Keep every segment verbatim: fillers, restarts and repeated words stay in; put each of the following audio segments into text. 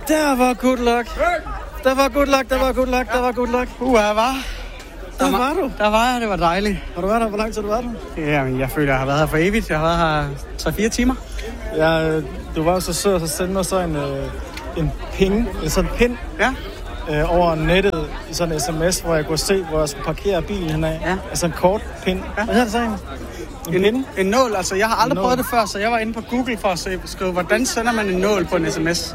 Der var good luck. Der var good luck, der var good luck, der var good luck. Uha, var. Der var du. Der var jeg, det var dejligt. Har du været der? Hvor lang tid har du været der? Jamen, jeg føler, jeg har været her for evigt. Jeg har været her tre fire timer. Ja, du var jo så sød at sende mig så en, øh, en ping, en sådan pind Ja. øh, over nettet i sådan en sms, hvor jeg kunne se, hvor jeg skulle parkere bilen henad. Ja. Altså en kort pind. Ja. Hvad hedder det så egentlig? En, en pind? En nål, altså jeg har aldrig En prøvet nål. det før, så jeg var inde på Google for at se, skrive, hvordan sender man en nål på en sms.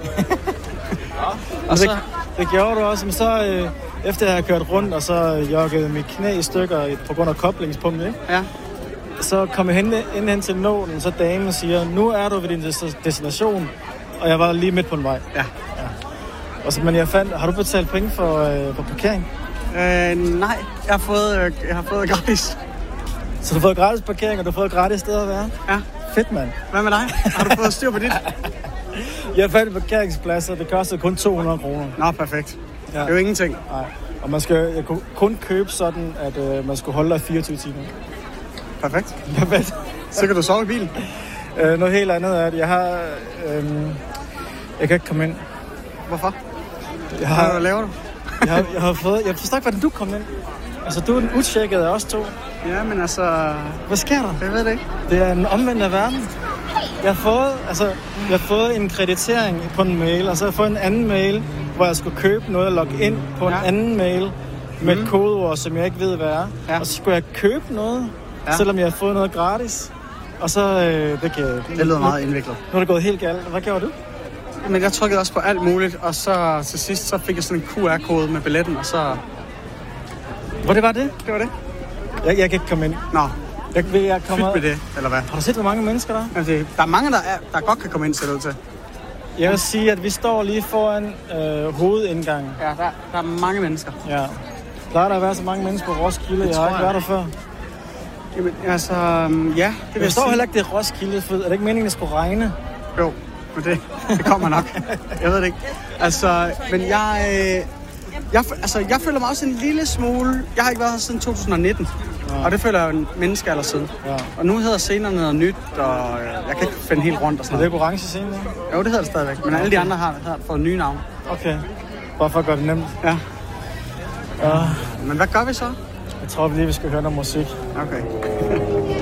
Og så, det, det gjorde du også, men så øh, efter jeg havde kørt rundt, og så joggede mit knæ i stykker på grund af koblingspunktet, ikke? Ja. Så kom jeg hen, ind hen til nålen, så damen siger, nu er du ved din des- destination, og jeg var lige midt på en vej. Ja. Og så, men jeg fandt, har du betalt penge for, øh, for parkering? Øh, nej, jeg har fået, øh, jeg har fået gratis. Så du har fået gratis parkering, og du har fået gratis sted at være? Ja. Fedt, mand. Hvad med dig? Har du fået styr på dit? Jeg fandt parkeringspladser, det kostede kun to hundrede kroner. Nå, perfekt. Ja. Det er jo ingenting. Nej. Og man skal jeg kunne kun købe sådan, at øh, man skulle holde der fireogtyve timer. Perfekt. Perfekt. Så kan du sove i bilen. øh, noget helt andet er, at jeg har... Øh, jeg kan ikke komme ind. Hvorfor? Jeg har, Hvad laver du? jeg, har, jeg har fået... Jeg forstår ikke, hvordan du kom ind. Altså, du er den utjekkede af os to. Ja, men altså... Hvad sker der? Jeg ved det ikke. Det er en omvendt af verden. Jeg har fået, altså, jeg har fået en kreditering på en mail, og så har jeg fået en anden mail, hvor jeg skulle købe noget og logge ind på en Ja. anden mail med Mm. et kodeord, som jeg ikke ved, hvad er. Ja. Og så skulle jeg købe noget, Ja. selvom jeg har fået noget gratis. Og så, øh, det kan Det lyder meget indviklet. Nu er det gået helt galt. Hvad gjorde du? Men jeg trykkede også på alt muligt, og så til sidst så fik jeg sådan en Q R-kode med billetten, og så... Hvor det var det? Det var det. Jeg, jeg kan ikke komme ind. Nå, Jeg, jeg kommer... pyt med det, eller hvad? Har du set, hvor mange mennesker der er? Altså, der er mange, der, er, der godt kan komme ind, ser det ud til. Jeg vil sige, at vi står lige foran øh, hovedindgangen. Ja, der, der er mange mennesker. Ja. Plejer der at være så mange mennesker på Roskilde? Jeg har tror ikke jeg. været der før. Jamen, altså, øhm, ja, det vil Jeg jeg forstår sige. heller ikke, det er Roskilde, for er det ikke meningen, at det skulle regne? Jo, men det, det kommer nok. Jeg ved det ikke. Altså, men jeg... Øh, jeg, altså, jeg føler mig også en lille smule... Jeg har ikke været her siden to tusind nitten. Ja. Og det føler jeg jo en menneskealder siden. Ja. Og nu hedder scenerne noget nyt, og øh, jeg kan ikke finde helt rundt og Er sådan det noget. ikke orange scene? Jo, det hedder det stadigvæk. Men alle de andre har, har fået nye navne. Okay. Bare for at gøre det nemt. Ja. Ja. Men hvad gør vi så? Jeg tror vi lige, vi skal høre noget musik. Okay.